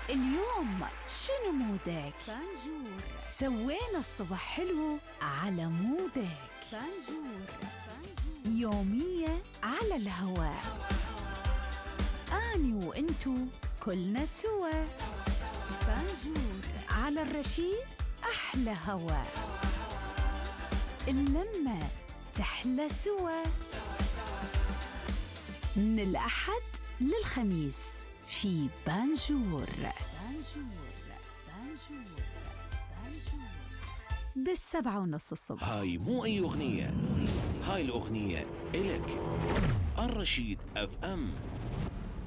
اليوم شنو مودك؟ بانجور. سوينا الصبح حلو على مودك. بانجور. يومية على الهواء، أني وإنتو كلنا سوا. بانجور على الرشيد أحلى هوا، اللمة تحلى سوا. من الأحد للخميس في بانجور. بال7:30 الصبح. هاي مو أي أغنية، هاي الأغنية إلك. الرشيد FM.